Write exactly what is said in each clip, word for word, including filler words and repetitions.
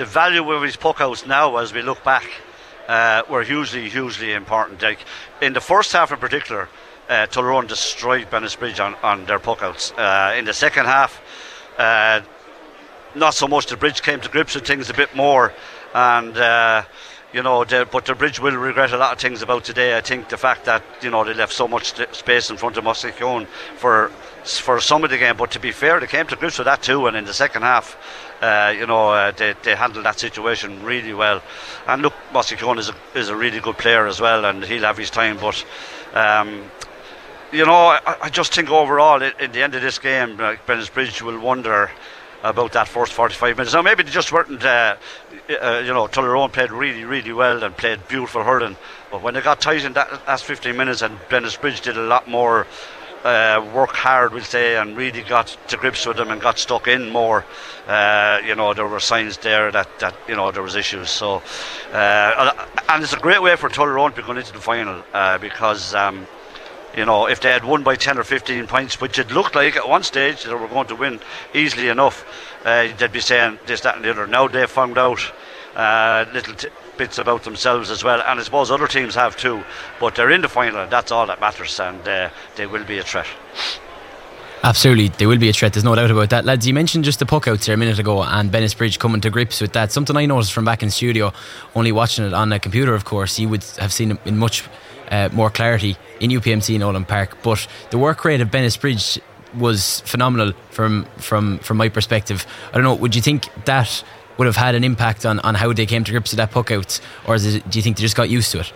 the value of his puckouts now, as we look back, uh, were hugely, hugely important. Like in the first half in particular, uh, Tullaroan destroyed Bennettsbridge on, on their puckouts. Uh, in the second half, uh, not so much. The Bridge came to grips with things a bit more, and uh, you know, the, but the Bridge will regret a lot of things about today. I think the fact that, you know, they left so much st- space in front of Muskingum for for some of the game. But to be fair, they came to grips with that too. And in the second half, uh, you know, uh, they they handled that situation really well. And look, Muskingum is a, is a really good player as well, and he'll have his time. But um, you know, I, I just think overall, in, in the end of this game, like, Bennettsbridge will wonder about that first forty-five minutes. Now maybe they just weren't uh, uh, you know, Tullaroan played really really well and played beautiful hurling, but when they got tight in that last fifteen minutes, and Bennettsbridge did a lot more uh, work hard, we'll say, and really got to grips with them and got stuck in more, uh, you know, there were signs there that, that you know, there was issues. So uh, and it's a great way for Tullaroan to be going into the final, uh, because um, you know, if they had won by ten or fifteen points, which it looked like at one stage they were going to win easily enough, uh, they'd be saying this, that and the other. Now they've found out uh, little t- bits about themselves as well, and I suppose other teams have too, but they're in the final, and that's all that matters, and uh, they will be a threat. Absolutely, they will be a threat, there's no doubt about that. Lads, you mentioned just the puckouts there a minute ago, and Bennettsbridge coming to grips with that. Something I noticed from back in studio, only watching it on a computer, of course, you would have seen it in much uh, more clarity in U P M C Nolan Park, but the work rate of Bennettsbridge was phenomenal from from from my perspective. I don't know, would you think that would have had an impact on, on how they came to grips with that puckouts, or is it, do you think they just got used to it?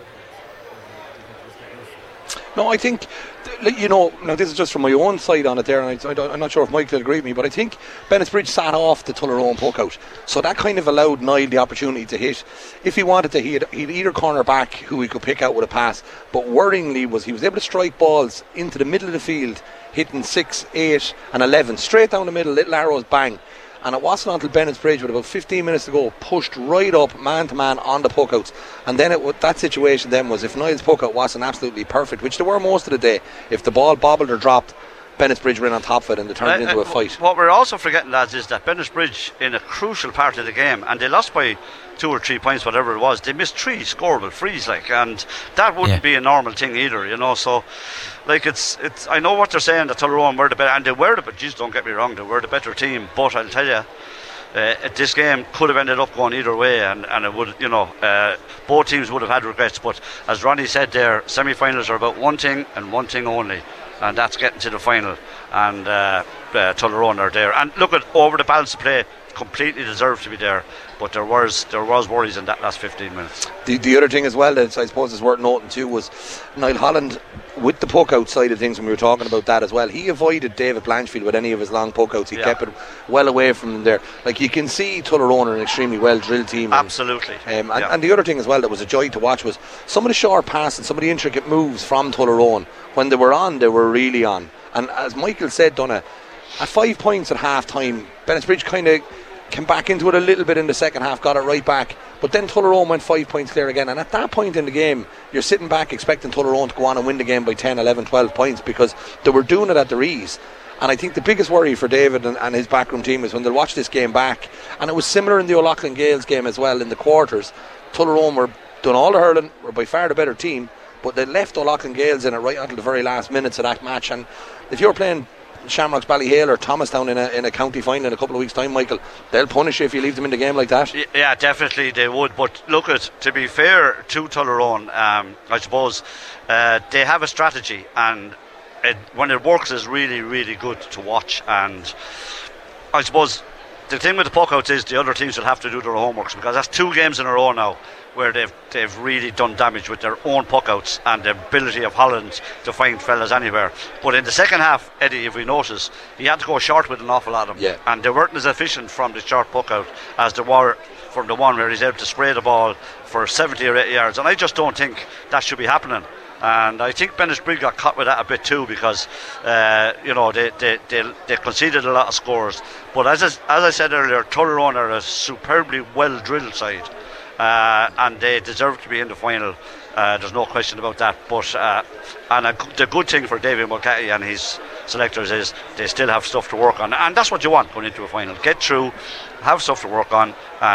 No, I think, you know, now this is just from my own side on it there, and I, I don't, I'm not sure if Michael will agree with me, but I think Bennettsbridge sat off the Tullaroan puck-out, so that kind of allowed Niall the opportunity to hit. If he wanted to, he had, he'd either corner back who he could pick out with a pass, but worryingly was he was able to strike balls into the middle of the field, hitting six, eight and eleven, straight down the middle, little arrows, bang. And it wasn't until Bennettsbridge, with about fifteen minutes to go, pushed right up man to man on the puckouts. And then it, that situation then was, if Niall's puckout wasn't absolutely perfect, which they were most of the day, if the ball bobbled or dropped, Bennettsbridge were in on top of it, and they turned uh, it into a fight. What we're also forgetting, lads, is that Bennettsbridge, in a crucial part of the game, and they lost by two or three points, whatever it was, they missed three scoreable frees, like, and that wouldn't yeah. be a normal thing either, you know. So, like, it's it's. I know what they're saying, that Tullaroan were the better, and they were the better. Jeez, don't get me wrong, they were the better team. But I'll tell you, uh, this game could have ended up going either way, and, and it would, you know, uh, both teams would have had regrets. But as Ronnie said there, semi-finals are about one thing and one thing only, and that's getting to the final. And uh, uh, Tullaroan are there, and look at over the balance of play, completely deserved to be there, but there was there was worries in that last fifteen minutes. The, the other thing as well that I suppose is worth noting too was Niall Holland, with the puck outside of things, when we were talking about that as well, he avoided David Blanchfield with any of his long puck outs. He yeah. kept it well away from them there. Like, you can see Tullaroan are an extremely well drilled team. Absolutely. And, um, and, yeah. and the other thing as well that was a joy to watch was some of the short passes, some of the intricate moves from Tullaroan. When they were on, they were really on. And as Michael said, Donna, at five points at half time, Bennettsbridge kind of came back into it a little bit in the second half, got it right back, but then Tullaroan went five points clear again, and at that point in the game you're sitting back expecting Tullaroan to go on and win the game by ten, eleven, twelve points, because they were doing it at their ease. And I think the biggest worry for David and, and his backroom team is when they'll watch this game back, and it was similar in the O'Loughlin Gales game as well. In the quarters, Tullaroan were doing all the hurling, were by far the better team, but they left O'Loughlin Gales in it right until the very last minutes of that match. And if you're playing Shamrocks Ballyhale or Thomastown in a, in a county final in a couple of weeks' time, Michael, they'll punish you if you leave them in the game like that. Yeah, definitely they would. But look, at to be fair to Tullaroan, um, I suppose uh, they have a strategy, and it, when it works, is really really good to watch. And I suppose the thing with the puckouts is the other teams will have to do their homeworks, because that's two games in a row now where they've they've really done damage with their own puckouts and the ability of Holland to find fellas anywhere. But in the second half, Eddie, if we notice, he had to go short with an awful lot of them, yeah. and they weren't as efficient from the short puckout as they were from the one where he's able to spray the ball for seventy or eighty yards. And I just don't think that should be happening. And I think Bennettsbridge got caught with that a bit too, because uh, you know they, they, they, they conceded a lot of scores. But as I, as I said earlier, Tullaroan are a superbly well drilled side, uh, and they deserve to be in the final. Uh, there's no question about that. But uh, and a, the good thing for David Mulcahy and his selectors is they still have stuff to work on, and that's what you want going into a final. Get through, have stuff to work on, and